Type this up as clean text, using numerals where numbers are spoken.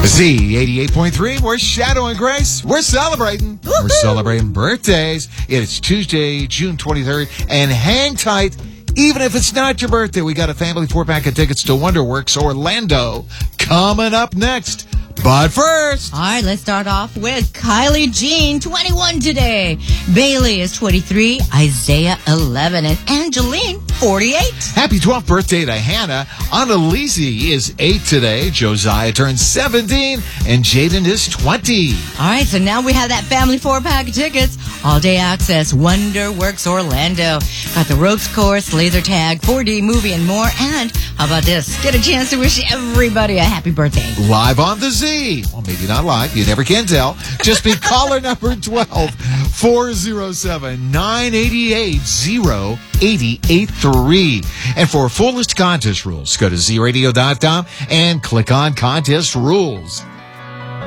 Z88.3, we're Shadow and Grace. We're celebrating. Woo-hoo! We're celebrating birthdays. It's Tuesday, June 23rd, and hang tight. Even if it's not your birthday, we got a family 4-pack of tickets to Wonderworks Orlando coming up next. But first... All right, let's start off with Kylie Jean, 21 today. Bailey is 23, Isaiah 11, and Angeline 48. Happy 12th birthday to Hannah. Annalise is 8 today. Josiah turns 17, and Jaden is 20. All right, so now we have that family 4-pack of tickets. All-day access, Wonderworks Orlando. Got the ropes course, laser tag, 4D movie, and more. And how about this? Get a chance to wish everybody a happy birthday. Live on the Z. Well, maybe not live. You never can tell. Just be caller number 12, 407-988-0883. And for full list contest rules, go to zradio.com and click on contest rules.